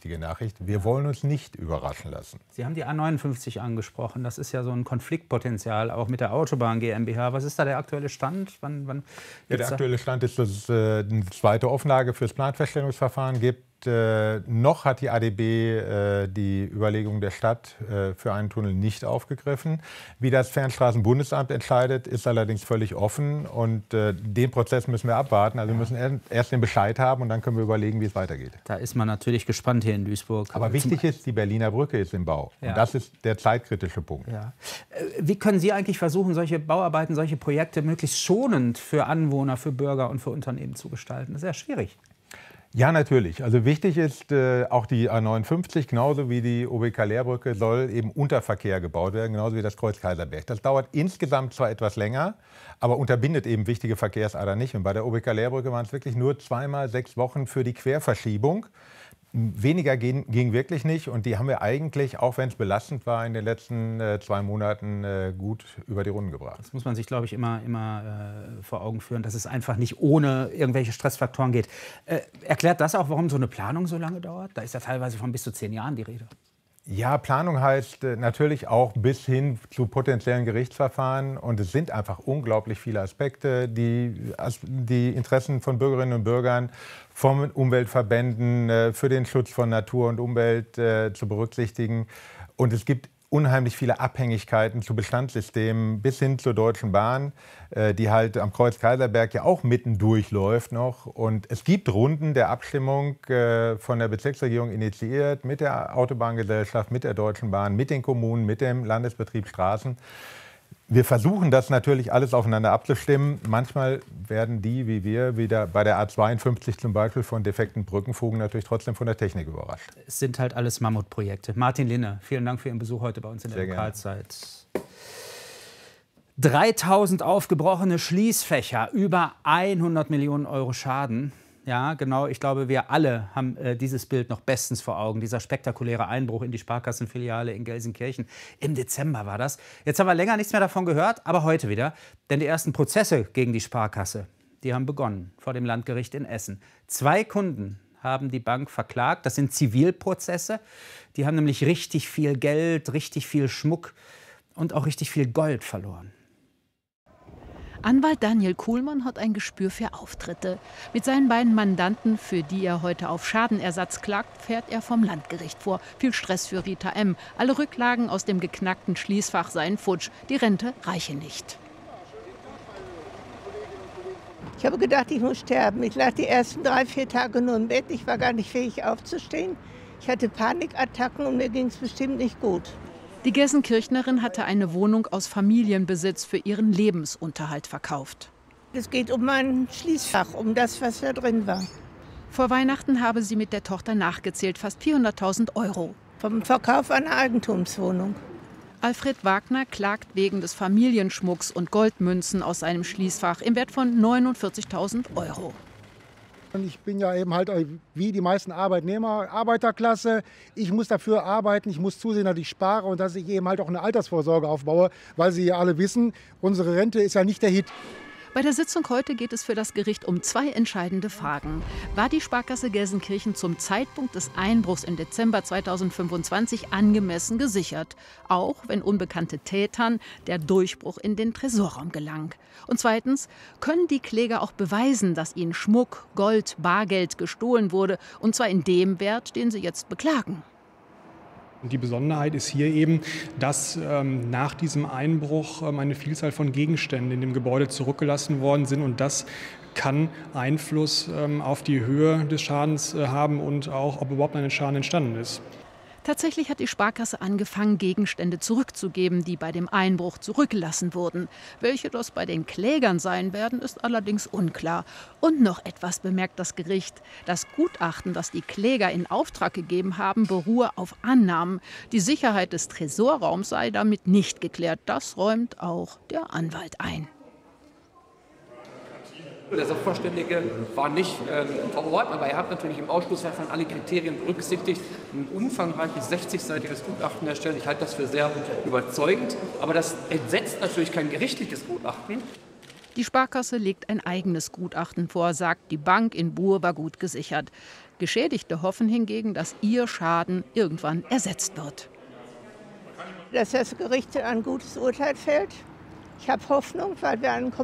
wichtige Nachricht. Wir wollen uns nicht überraschen lassen. Sie haben die A59 angesprochen. Das ist ja so ein Konfliktpotenzial, auch mit der Autobahn GmbH. Was ist da der aktuelle Stand? Ja, der aktuelle Stand ist, dass es eine zweite Auflage für das Planfeststellungsverfahren gibt. Noch hat die ADB die Überlegung der Stadt für einen Tunnel nicht aufgegriffen. Wie das Fernstraßenbundesamt entscheidet, ist allerdings völlig offen. Und den Prozess müssen wir abwarten. Also wir müssen erst den Bescheid haben und dann können wir überlegen, wie es weitergeht. Da ist man natürlich gespannt hier in Duisburg. Aber wichtig ist, die Berliner Brücke ist im Bau. Ja. Und das ist der zeitkritische Punkt. Ja. Wie können Sie eigentlich versuchen, solche Bauarbeiten, solche Projekte möglichst schonend für Anwohner, für Bürger und für Unternehmen zu gestalten? Das ist ja schwierig. Ja, natürlich. Also wichtig ist, auch die A59, genauso wie die OB-Calais-Brücke, soll eben unter Verkehr gebaut werden, genauso wie das Kreuz Kaiserberg. Das dauert insgesamt zwar etwas länger, aber unterbindet eben wichtige Verkehrsadern nicht. Und bei der OB-Calais-Brücke waren es wirklich nur 2x6 Wochen für die Querverschiebung. Weniger ging wirklich nicht und die haben wir eigentlich, auch wenn es belastend war, in den letzten 2 Monaten gut über die Runden gebracht. Das muss man sich, glaube ich, immer vor Augen führen, dass es einfach nicht ohne irgendwelche Stressfaktoren geht. Erklärt das auch, warum so eine Planung so lange dauert? Da ist ja teilweise von bis zu 10 Jahren die Rede. Ja, Planung heißt natürlich auch bis hin zu potenziellen Gerichtsverfahren. Und es sind einfach unglaublich viele Aspekte, die Interessen von Bürgerinnen und Bürgern, von Umweltverbänden für den Schutz von Natur und Umwelt zu berücksichtigen. Und es gibt unheimlich viele Abhängigkeiten zu Bestandssystemen bis hin zur Deutschen Bahn, die halt am Kreuz Kaiserberg ja auch mitten durchläuft noch. Und es gibt Runden der Abstimmung von der Bezirksregierung initiiert mit der Autobahngesellschaft, mit der Deutschen Bahn, mit den Kommunen, mit dem Landesbetrieb Straßen. Wir versuchen das natürlich alles aufeinander abzustimmen. Manchmal werden die, wie wir, wieder bei der A52 zum Beispiel von defekten Brückenfugen natürlich trotzdem von der Technik überrascht. Es sind halt alles Mammutprojekte. Martin Linne, vielen Dank für Ihren Besuch heute bei uns in der Lokalzeit. 3000 aufgebrochene Schließfächer, über 100 Millionen Euro Schaden. Ja, genau. Ich glaube, wir alle haben dieses Bild noch bestens vor Augen. Dieser spektakuläre Einbruch in die Sparkassenfiliale in Gelsenkirchen. Im Dezember war das. Jetzt haben wir länger nichts mehr davon gehört, aber heute wieder. Denn die ersten Prozesse gegen die Sparkasse, die haben begonnen vor dem Landgericht in Essen. 2 Kunden haben die Bank verklagt. Das sind Zivilprozesse. Die haben nämlich richtig viel Geld, richtig viel Schmuck und auch richtig viel Gold verloren. Anwalt Daniel Kuhlmann hat ein Gespür für Auftritte. Mit seinen beiden Mandanten, für die er heute auf Schadenersatz klagt, fährt er vom Landgericht vor. Viel Stress für Rita M. Alle Rücklagen aus dem geknackten Schließfach seien futsch. Die Rente reiche nicht. Ich habe gedacht, ich muss sterben. Ich lag die ersten 3-4 Tage nur im Bett. Ich war gar nicht fähig aufzustehen. Ich hatte Panikattacken und mir ging es bestimmt nicht gut. Die Gelsenkirchnerin hatte eine Wohnung aus Familienbesitz für ihren Lebensunterhalt verkauft. Es geht um mein Schließfach, um das, was da drin war. Vor Weihnachten habe sie mit der Tochter nachgezählt, fast 400.000 Euro. Vom Verkauf einer Eigentumswohnung. Alfred Wagner klagt wegen des Familienschmucks und Goldmünzen aus seinem Schließfach im Wert von 49.000 Euro. Und ich bin ja eben halt wie die meisten Arbeitnehmer, Arbeiterklasse. Ich muss dafür arbeiten, ich muss zusehen, dass ich spare und dass ich eben halt auch eine Altersvorsorge aufbaue, weil Sie ja alle wissen, unsere Rente ist ja nicht der Hit. Bei der Sitzung heute geht es für das Gericht um 2 entscheidende Fragen. War die Sparkasse Gelsenkirchen zum Zeitpunkt des Einbruchs im Dezember 2025 angemessen gesichert? Auch wenn unbekannte Tätern der Durchbruch in den Tresorraum gelang. Und zweitens, können die Kläger auch beweisen, dass ihnen Schmuck, Gold, Bargeld gestohlen wurde, und zwar in dem Wert, den sie jetzt beklagen? Die Besonderheit ist hier eben, dass nach diesem Einbruch eine Vielzahl von Gegenständen in dem Gebäude zurückgelassen worden sind. Und das kann Einfluss auf die Höhe des Schadens haben und auch, ob überhaupt ein Schaden entstanden ist. Tatsächlich hat die Sparkasse angefangen, Gegenstände zurückzugeben, die bei dem Einbruch zurückgelassen wurden. Welche das bei den Klägern sein werden, ist allerdings unklar. Und noch etwas bemerkt das Gericht. Das Gutachten, das die Kläger in Auftrag gegeben haben, beruhe auf Annahmen. Die Sicherheit des Tresorraums sei damit nicht geklärt. Das räumt auch der Anwalt ein. Der Sachverständige war nicht vor Ort, aber er hat natürlich im Ausschlussverfahren alle Kriterien berücksichtigt, ein umfangreiches 60-seitiges Gutachten erstellt. Ich halte das für sehr überzeugend, aber das entsetzt natürlich kein gerichtliches Gutachten. Die Sparkasse legt ein eigenes Gutachten vor, sagt, die Bank in Buhr war gut gesichert. Geschädigte hoffen hingegen, dass ihr Schaden irgendwann ersetzt wird. Dass das Gericht ein gutes Urteil fällt. Ich habe Hoffnung, weil wir einen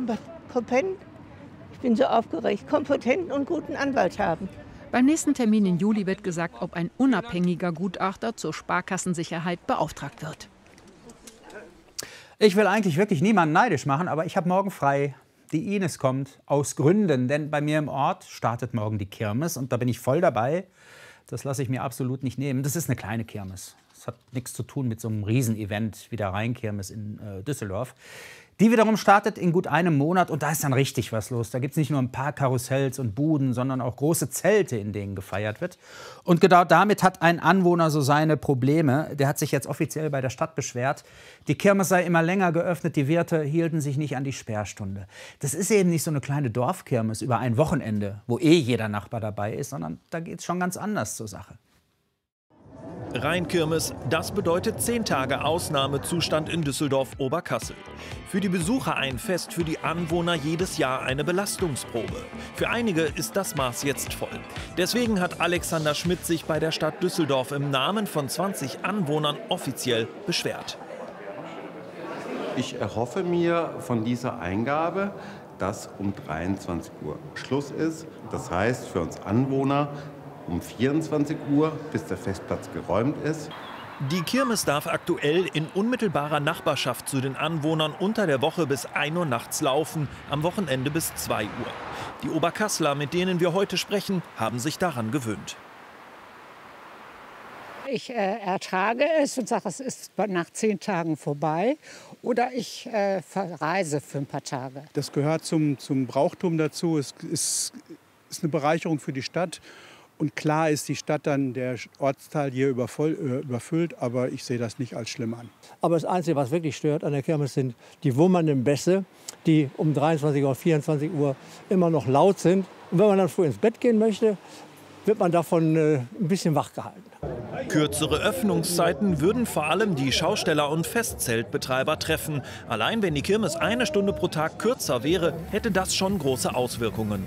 kompetenten und guten Anwalt haben. Beim nächsten Termin im Juli wird gesagt, ob ein unabhängiger Gutachter zur Sparkassensicherheit beauftragt wird. Ich will eigentlich wirklich niemanden neidisch machen, aber ich habe morgen frei. Die Ines kommt aus Gründen, denn bei mir im Ort startet morgen die Kirmes und da bin ich voll dabei. Das lasse ich mir absolut nicht nehmen. Das ist eine kleine Kirmes. Das hat nichts zu tun mit so einem Riesenevent wie der Rheinkirmes in Düsseldorf. Die wiederum startet in gut einem Monat und da ist dann richtig was los. Da gibt es nicht nur ein paar Karussells und Buden, sondern auch große Zelte, in denen gefeiert wird. Und genau damit hat ein Anwohner so seine Probleme. Der hat sich jetzt offiziell bei der Stadt beschwert. Die Kirmes sei immer länger geöffnet, die Wirte hielten sich nicht an die Sperrstunde. Das ist eben nicht so eine kleine Dorfkirmes über ein Wochenende, wo jeder Nachbar dabei ist, sondern da geht es schon ganz anders zur Sache. Rheinkirmes, das bedeutet 10 Tage Ausnahmezustand in Düsseldorf-Oberkassel. Für die Besucher ein Fest, für die Anwohner jedes Jahr eine Belastungsprobe. Für einige ist das Maß jetzt voll. Deswegen hat Alexander Schmidt sich bei der Stadt Düsseldorf im Namen von 20 Anwohnern offiziell beschwert. Ich erhoffe mir von dieser Eingabe, dass um 23 Uhr Schluss ist. Das heißt für uns Anwohner, um 24 Uhr, bis der Festplatz geräumt ist. Die Kirmes darf aktuell in unmittelbarer Nachbarschaft zu den Anwohnern unter der Woche bis 1 Uhr nachts laufen, am Wochenende bis 2 Uhr. Die Oberkassler, mit denen wir heute sprechen, haben sich daran gewöhnt. Ich ertrage es und sage, es ist nach 10 Tagen vorbei. Oder ich verreise für ein paar Tage. Das gehört zum Brauchtum dazu. Es ist eine Bereicherung für die Stadt. Und klar ist die Stadt dann, der Ortsteil hier überfüllt, aber ich sehe das nicht als schlimm an. Aber das Einzige, was wirklich stört an der Kirmes, sind die wummernden Bässe, die um 23 oder 24 Uhr immer noch laut sind. Und wenn man dann früh ins Bett gehen möchte, wird man davon ein bisschen wach gehalten. Kürzere Öffnungszeiten würden vor allem die Schausteller und Festzeltbetreiber treffen. Allein wenn die Kirmes 1 Stunde pro Tag kürzer wäre, hätte das schon große Auswirkungen.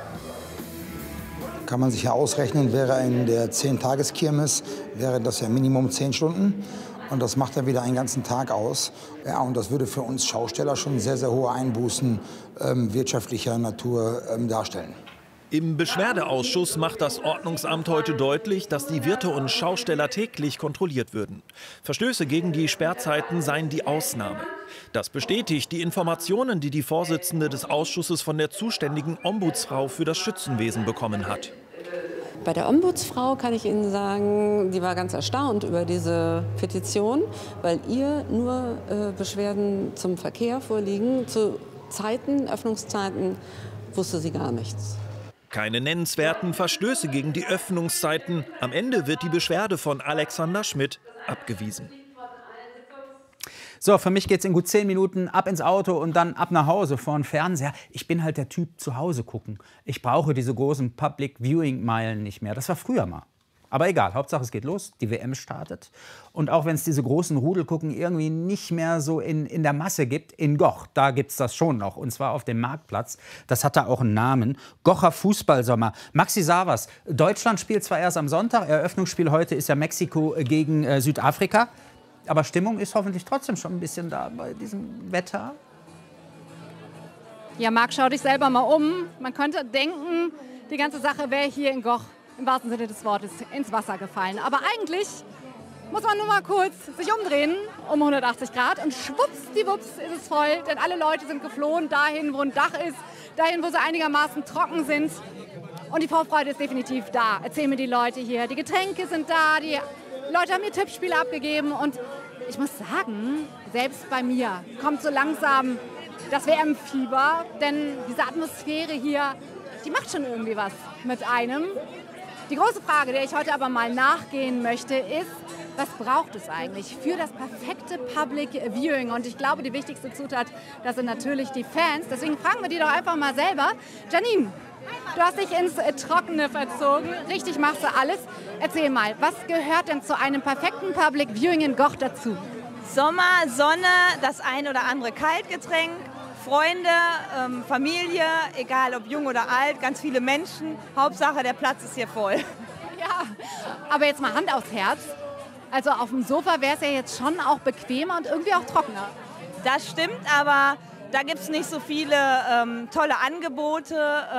Kann man sich ja ausrechnen, wäre in der 10-Tages-Kirmes, wäre das ja Minimum 10 Stunden. Und das macht dann wieder einen ganzen Tag aus. Ja, und das würde für uns Schausteller schon sehr, sehr hohe Einbußen wirtschaftlicher Natur darstellen. Im Beschwerdeausschuss macht das Ordnungsamt heute deutlich, dass die Wirte und Schausteller täglich kontrolliert würden. Verstöße gegen die Sperrzeiten seien die Ausnahme. Das bestätigt die Informationen, die die Vorsitzende des Ausschusses von der zuständigen Ombudsfrau für das Schützenwesen bekommen hat. Bei der Ombudsfrau kann ich Ihnen sagen, die war ganz erstaunt über diese Petition, weil ihr nur Beschwerden zum Verkehr vorliegen. Zu Zeiten, Öffnungszeiten wusste sie gar nichts. Keine nennenswerten Verstöße gegen die Öffnungszeiten. Am Ende wird die Beschwerde von Alexander Schmidt abgewiesen. So, für mich geht es in gut 10 Minuten ab ins Auto und dann ab nach Hause vor den Fernseher. Ich bin halt der Typ zu Hause gucken. Ich brauche diese großen Public Viewing Meilen nicht mehr. Das war früher mal. Aber egal, Hauptsache es geht los, die WM startet. Und auch wenn es diese großen Rudelgucken irgendwie nicht mehr so in der Masse gibt, in Goch, da gibt es das schon noch. Und zwar auf dem Marktplatz. Das hat da auch einen Namen. Gocher Fußballsommer. Maxi Savas, Deutschland spielt zwar erst am Sonntag, Eröffnungsspiel heute ist ja Mexiko gegen Südafrika. Aber Stimmung ist hoffentlich trotzdem schon ein bisschen da bei diesem Wetter. Ja, Marc, schau dich selber mal um. Man könnte denken, die ganze Sache wäre hier in Goch im wahrsten Sinne des Wortes ins Wasser gefallen. Aber eigentlich muss man nur mal kurz sich umdrehen um 180 Grad und schwuppsdiwupps ist es voll, denn alle Leute sind geflohen dahin, wo ein Dach ist, dahin, wo sie einigermaßen trocken sind. Und die Vorfreude ist definitiv da, erzählen mir die Leute hier. Die Getränke sind da, die Leute haben ihr Tippspiel abgegeben und ich muss sagen, selbst bei mir kommt so langsam das WM-Fieber, denn diese Atmosphäre hier, die macht schon irgendwie was mit einem. Die große Frage, der ich heute aber mal nachgehen möchte, ist, was braucht es eigentlich für das perfekte Public Viewing? Und ich glaube, die wichtigste Zutat, das sind natürlich die Fans. Deswegen fragen wir die doch einfach mal selber. Janine, du hast dich ins Trockene verzogen. Richtig machst du alles. Erzähl mal, was gehört denn zu einem perfekten Public Viewing in Goch dazu? Sommer, Sonne, das ein oder andere Kaltgetränk, Freunde, Familie, egal ob jung oder alt, ganz viele Menschen. Hauptsache, der Platz ist hier voll. Ja, aber jetzt mal Hand aufs Herz. Also auf dem Sofa wäre es ja jetzt schon auch bequemer und irgendwie auch trockener. Das stimmt, aber da gibt es nicht so viele tolle Angebote.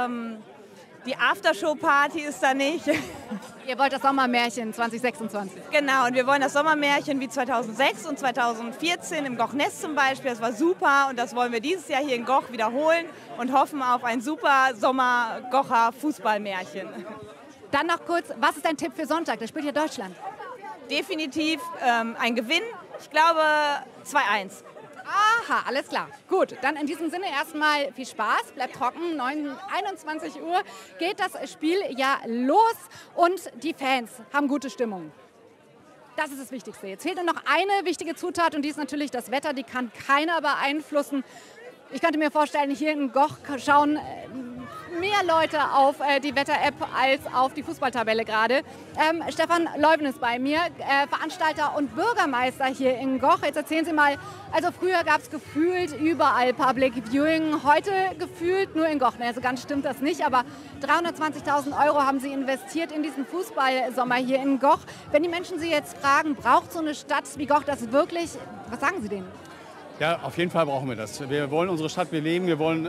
Die Aftershow-Party ist da nicht. Ihr wollt das Sommermärchen 2026. Genau, und wir wollen das Sommermärchen wie 2006 und 2014 im Goch-Nest zum Beispiel. Das war super und das wollen wir dieses Jahr hier in Goch wiederholen und hoffen auf ein super Sommer-Gocher Fußballmärchen. Dann noch kurz, was ist dein Tipp für Sonntag? Da spielt ja Deutschland. Definitiv ein Gewinn. Ich glaube 2-1. Aha, alles klar. Gut, dann in diesem Sinne erstmal viel Spaß, bleibt trocken. 21 Uhr geht das Spiel ja los und die Fans haben gute Stimmung. Das ist das Wichtigste. Jetzt fehlt nur noch eine wichtige Zutat und die ist natürlich das Wetter. Die kann keiner beeinflussen. Ich könnte mir vorstellen, hier in Goch schauen mehr Leute auf die Wetter-App als auf die Fußballtabelle gerade. Stefan Leuven ist bei mir, Veranstalter und Bürgermeister hier in Goch. Jetzt erzählen Sie mal, also früher gab es gefühlt überall Public Viewing, heute gefühlt nur in Goch. Also ganz stimmt das nicht, aber 320.000 € haben Sie investiert in diesen Fußballsommer hier in Goch. Wenn die Menschen Sie jetzt fragen, braucht so eine Stadt wie Goch das wirklich, was sagen Sie denen? Ja, auf jeden Fall brauchen wir das. Wir wollen unsere Stadt beleben, wir wollen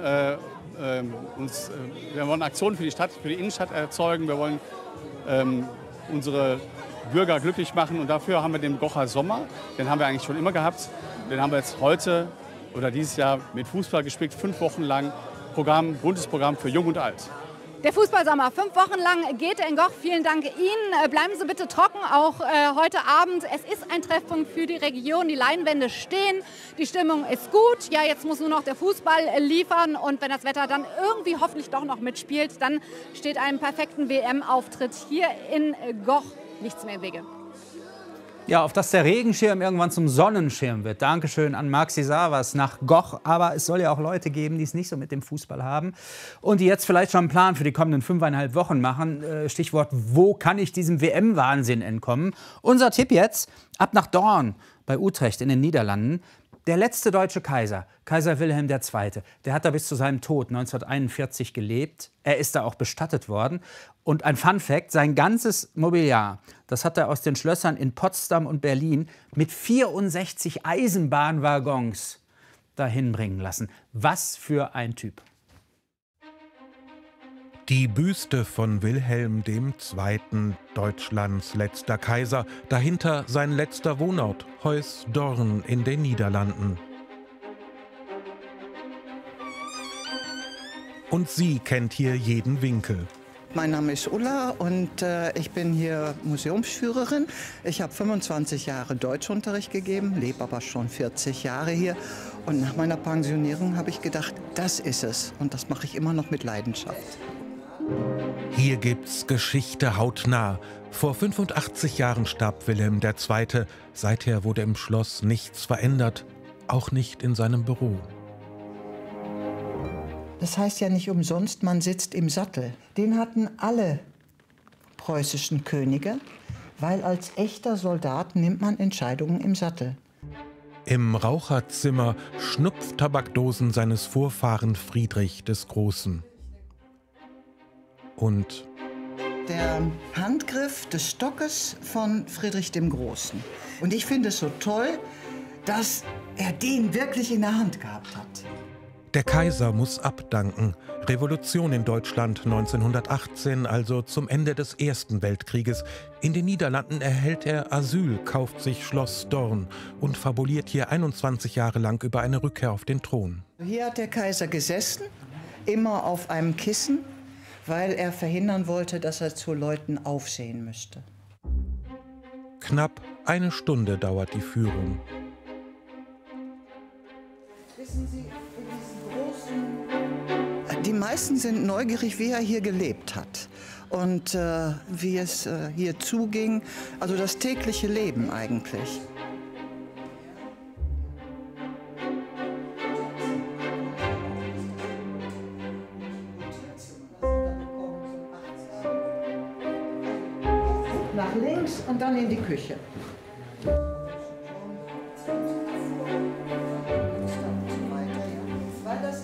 Aktionen für die Stadt, für die Innenstadt erzeugen, wir wollen unsere Bürger glücklich machen und dafür haben wir den Gocher Sommer, den haben wir eigentlich schon immer gehabt, den haben wir jetzt heute oder dieses Jahr mit Fußball gespickt, 5 Wochen lang buntes Programm für Jung und Alt. Der Fußballsommer, 5 Wochen lang geht er in Goch. Vielen Dank Ihnen. Bleiben Sie bitte trocken, auch heute Abend. Es ist ein Treffpunkt für die Region. Die Leinwände stehen, die Stimmung ist gut. Ja, jetzt muss nur noch der Fußball liefern. Und wenn das Wetter dann irgendwie hoffentlich doch noch mitspielt, dann steht einem perfekten WM-Auftritt hier in Goch nichts mehr im Wege. Ja, auf dass der Regenschirm irgendwann zum Sonnenschirm wird. Dankeschön an Maxi Savas nach Goch. Aber es soll ja auch Leute geben, die es nicht so mit dem Fußball haben und die jetzt vielleicht schon einen Plan für die kommenden 5,5 Wochen machen. Stichwort, wo kann ich diesem WM-Wahnsinn entkommen? Unser Tipp jetzt, ab nach Doorn bei Utrecht in den Niederlanden. Der letzte deutsche Kaiser, Kaiser Wilhelm II., der hat da bis zu seinem Tod 1941 gelebt. Er ist da auch bestattet worden. Und ein Funfact, sein ganzes Mobiliar, das hat er aus den Schlössern in Potsdam und Berlin mit 64 Eisenbahnwaggons dahin bringen lassen. Was für ein Typ. Die Büste von Wilhelm II., Deutschlands letzter Kaiser, dahinter sein letzter Wohnort, Heus Doorn in den Niederlanden. Und sie kennt hier jeden Winkel. Mein Name ist Ulla und ich bin hier Museumsführerin. Ich habe 25 Jahre Deutschunterricht gegeben, lebe aber schon 40 Jahre hier. Und nach meiner Pensionierung habe ich gedacht, das ist es. Und das mache ich immer noch mit Leidenschaft. Hier gibt's Geschichte hautnah. Vor 85 Jahren starb Wilhelm II. Seither wurde im Schloss nichts verändert, auch nicht in seinem Büro. Das heißt ja nicht umsonst, man sitzt im Sattel. Den hatten alle preußischen Könige, weil als echter Soldat nimmt man Entscheidungen im Sattel. Im Raucherzimmer Schnupftabakdosen seines Vorfahren Friedrich des Großen. Und der Handgriff des Stockes von Friedrich dem Großen. Und ich finde es so toll, dass er den wirklich in der Hand gehabt hat. Der Kaiser muss abdanken. Revolution in Deutschland 1918, also zum Ende des Ersten Weltkrieges. In den Niederlanden erhält er Asyl, kauft sich Schloss Doorn und fabuliert hier 21 Jahre lang über eine Rückkehr auf den Thron. Hier hat der Kaiser gesessen, immer auf einem Kissen, weil er verhindern wollte, dass er zu Leuten aufsehen müsste. Knapp eine Stunde dauert die Führung. Wissen Sie, die meisten sind neugierig, wie er hier gelebt hat und wie es hier zuging, also das tägliche Leben eigentlich. Nach links und dann in die Küche. Weil das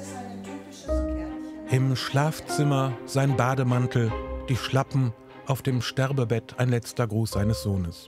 Schlafzimmer, sein Bademantel, die Schlappen, auf dem Sterbebett ein letzter Gruß seines Sohnes.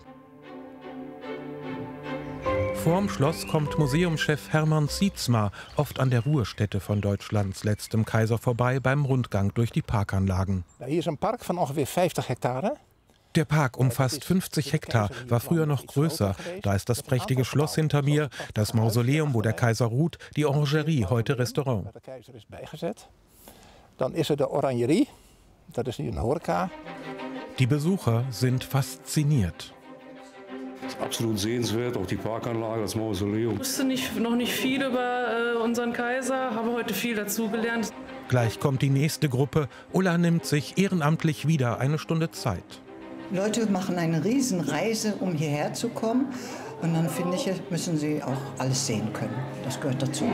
Vorm Schloss kommt Museumschef Hermann Sietsma oft an der Ruhestätte von Deutschlands letztem Kaiser vorbei beim Rundgang durch die Parkanlagen. Hier ist ein Park von ungefähr 50 Hektare. Der Park umfasst 50 Hektar, war früher noch größer. Da ist das prächtige Schloss hinter mir, das Mausoleum, wo der Kaiser ruht, die Orangerie, heute Restaurant. Der Kaiser ist beigesetzt. Dann ist er die Orangerie, das ist hier ein Horeca. Die Besucher sind fasziniert. Das ist absolut sehenswert, auch die Parkanlage, das Mausoleum. Ich wusste noch nicht viel über unseren Kaiser, habe heute viel dazugelernt. Gleich kommt die nächste Gruppe. Ulla nimmt sich ehrenamtlich wieder eine Stunde Zeit. Leute machen eine Riesenreise, um hierher zu kommen. Und dann, finde ich, müssen sie auch alles sehen können. Das gehört dazu.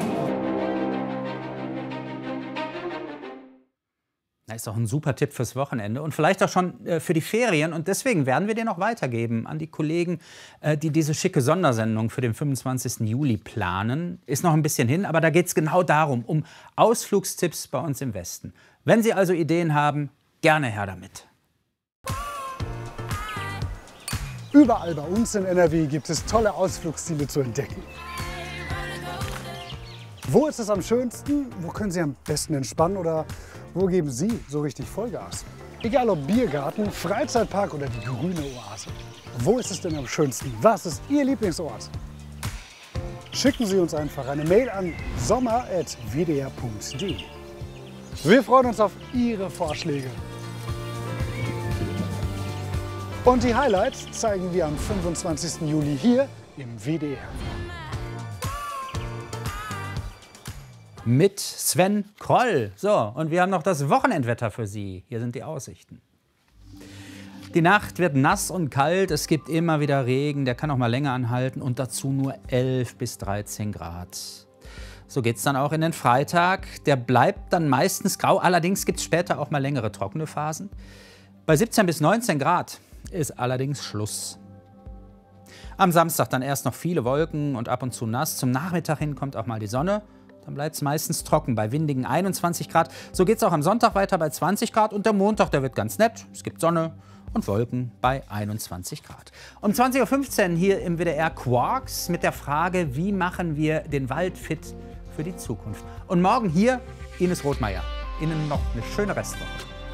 Das ist auch ein super Tipp fürs Wochenende und vielleicht auch schon für die Ferien. Und deswegen werden wir den noch weitergeben an die Kollegen, die diese schicke Sondersendung für den 25. Juli planen. Ist noch ein bisschen hin, aber da geht es genau darum, um Ausflugstipps bei uns im Westen. Wenn Sie also Ideen haben, gerne her damit. Überall bei uns in NRW gibt es tolle Ausflugsziele zu entdecken. Wo ist es am schönsten? Wo können Sie am besten entspannen? Oder wo geben Sie so richtig Vollgas? Egal ob Biergarten, Freizeitpark oder die grüne Oase. Wo ist es denn am schönsten? Was ist Ihr Lieblingsort? Schicken Sie uns einfach eine Mail an sommer@wdr.de. Wir freuen uns auf Ihre Vorschläge. Und die Highlights zeigen wir am 25. Juli hier im WDR. Mit Sven Kroll. So, und wir haben noch das Wochenendwetter für Sie. Hier sind die Aussichten. Die Nacht wird nass und kalt, es gibt immer wieder Regen, der kann auch mal länger anhalten und dazu nur 11 bis 13 Grad. So geht es dann auch in den Freitag. Der bleibt dann meistens grau, allerdings gibt es später auch mal längere trockene Phasen. Bei 17 bis 19 Grad ist allerdings Schluss. Am Samstag dann erst noch viele Wolken und ab und zu nass. Zum Nachmittag hin kommt auch mal die Sonne. Dann bleibt es meistens trocken bei windigen 21 Grad. So geht es auch am Sonntag weiter bei 20 Grad. Und der Montag, der wird ganz nett. Es gibt Sonne und Wolken bei 21 Grad. Um 20.15 Uhr hier im WDR Quarks mit der Frage, wie machen wir den Wald fit für die Zukunft. Und morgen hier Ines Rothmeier. Ihnen noch eine schöne Restwoche.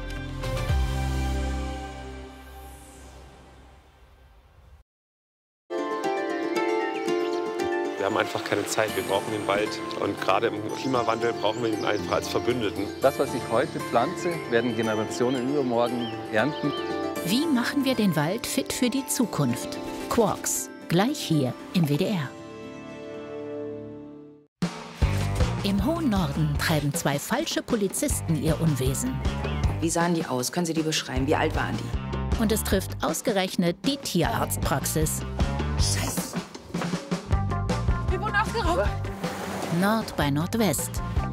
Wir haben einfach keine Zeit, wir brauchen den Wald. Und gerade im Klimawandel brauchen wir ihn einfach als Verbündeten. Das, was ich heute pflanze, werden Generationen übermorgen ernten. Wie machen wir den Wald fit für die Zukunft? Quarks, gleich hier im WDR. Im hohen Norden treiben zwei falsche Polizisten ihr Unwesen. Wie sahen die aus? Können Sie die beschreiben? Wie alt waren die? Und es trifft ausgerechnet die Tierarztpraxis. Scheiße! Wir wurden aufgeraubt! Nord bei Nordwest.